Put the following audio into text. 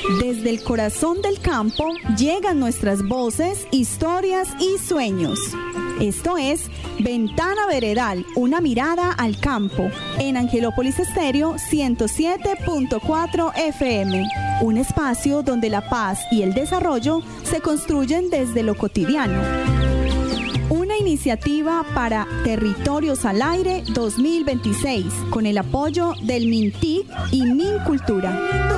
Desde el corazón del campo llegan nuestras voces, historias y sueños. Esto es Ventana Veredal, una mirada al campo, en Angelópolis Estéreo 107.4 FM. Un espacio donde la paz y el desarrollo se construyen desde lo cotidiano. Una iniciativa para Territorios al Aire 2026, con el apoyo del MINTIC y MINCultura.